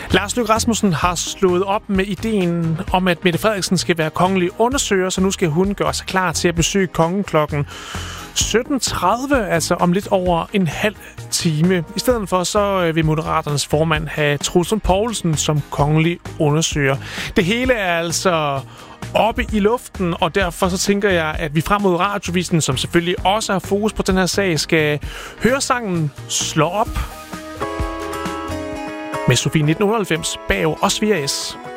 Lars Løkke Rasmussen har slået op med ideen om, at Mette Frederiksen skal være kongelig undersøger, så nu skal hun gøre sig klar til at besøge kongen klokken 17.30, altså om lidt over en halv time. I stedet for så vil Moderaternes formand have Troels Lund Poulsen som kongelig undersøger. Det hele er altså oppe i luften, og derfor så tænker jeg, at vi frem mod Radiovisen, som selvfølgelig også har fokus på den her sag, skal høre sangen Slå op med Sofie 1998 bag os via S.